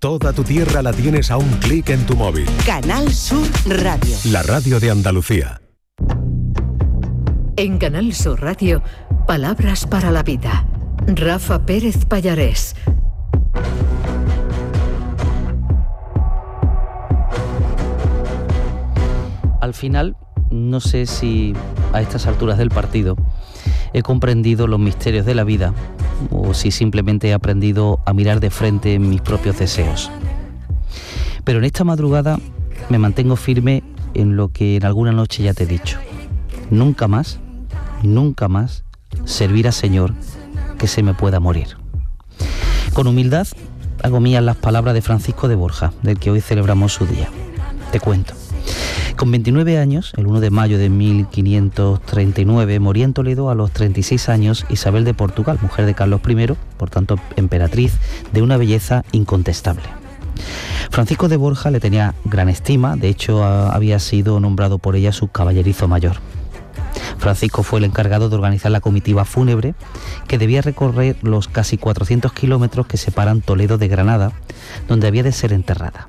Toda tu tierra la tienes a un clic en tu móvil. Canal Sur Radio. La radio de Andalucía. En Canal Sur Radio, Palabras para la Vida. Rafa Pérez Pallarés. Al final, no sé si a estas alturas del partido he comprendido los misterios de la vida o si simplemente he aprendido a mirar de frente mis propios deseos. Pero en esta madrugada me mantengo firme en lo que en alguna noche ya te he dicho. Nunca más servir al Señor que se me pueda morir. Con humildad hago mías las palabras de Francisco de Borja, del que hoy celebramos su día. Te cuento. Con 29 años, el 1 de mayo de 1539, moría en Toledo a los 36 años Isabel de Portugal, mujer de Carlos I, por tanto emperatriz, de una belleza incontestable. Francisco de Borja le tenía gran estima, de hecho había sido nombrado por ella su caballerizo mayor. Francisco fue el encargado de organizar la comitiva fúnebre que debía recorrer los casi 400 kilómetros que separan Toledo de Granada, donde había de ser enterrada.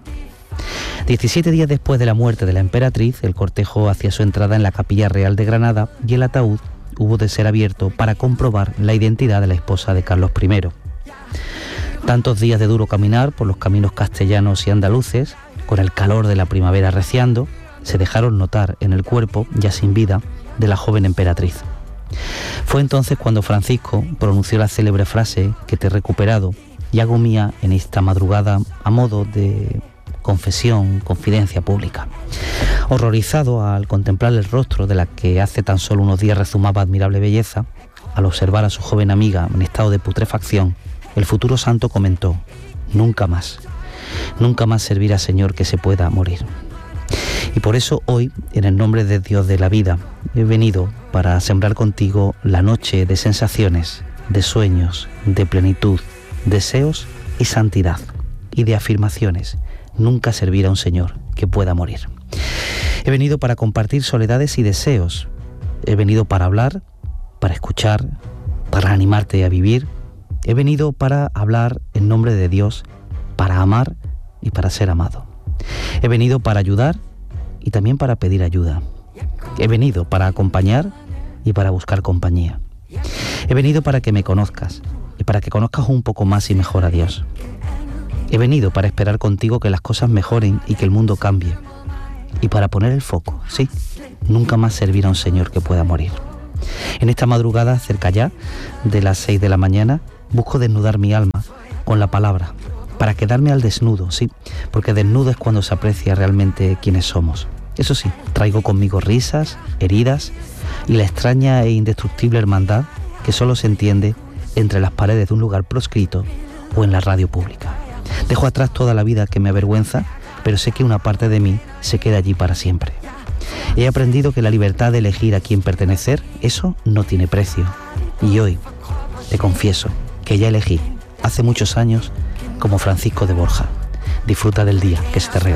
17 días después de la muerte de la emperatriz, el cortejo hacía su entrada en la Capilla Real de Granada y el ataúd hubo de ser abierto para comprobar la identidad de la esposa de Carlos I. Tantos días de duro caminar por los caminos castellanos y andaluces, con el calor de la primavera arreciando, se dejaron notar en el cuerpo, ya sin vida, de la joven emperatriz. Fue entonces cuando Francisco pronunció la célebre frase que te he recuperado y hago mía en esta madrugada a modo de confesión, confidencia pública. Horrorizado al contemplar el rostro de la que hace tan solo unos días rezumaba admirable belleza, al observar a su joven amiga en estado de putrefacción, el futuro santo comentó: nunca más servir al Señor que se pueda morir. Y por eso hoy, en el nombre de Dios de la vida, he venido para sembrar contigo la noche de sensaciones, de sueños, de plenitud, deseos y santidad, y de afirmaciones: nunca servir a un Señor que pueda morir. He venido para compartir soledades y deseos. He venido para hablar, para escuchar, para animarte a vivir. He venido para hablar en nombre de Dios, para amar y para ser amado. He venido para ayudar y también para pedir ayuda. He venido para acompañar y para buscar compañía. He venido para que me conozcas y para que conozcas un poco más y mejor a Dios. He venido para esperar contigo que las cosas mejoren y que el mundo cambie. Y para poner el foco, sí, nunca más servir a un Señor que pueda morir. En esta madrugada, cerca ya de las 6 de la mañana, busco desnudar mi alma con la palabra, para quedarme al desnudo, sí, porque desnudo es cuando se aprecia realmente quiénes somos. Eso sí, traigo conmigo risas, heridas y la extraña e indestructible hermandad que solo se entiende entre las paredes de un lugar proscrito o en la radio pública. Dejo atrás toda la vida que me avergüenza, pero sé que una parte de mí se queda allí para siempre. He aprendido que la libertad de elegir a quién pertenecer, eso no tiene precio. Y hoy te confieso que ya elegí, hace muchos años, como Francisco de Borja. Disfruta del día que se te regala.